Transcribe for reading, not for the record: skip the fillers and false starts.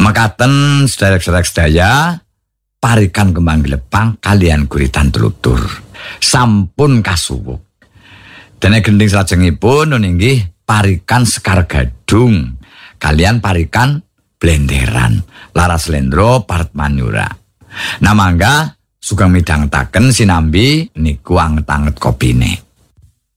Mekaten sedherek-sedherek sedaya parikan kembang glepang kalian guritan tlutur sampun kasuwuk. Dene gending salajengipun inggih parikan Sekar Gadung kalian parikan Blenderan Laras Lendro Partmanyura. Namangga sugeng midhangetaken sinambi niku anget-anget kopine.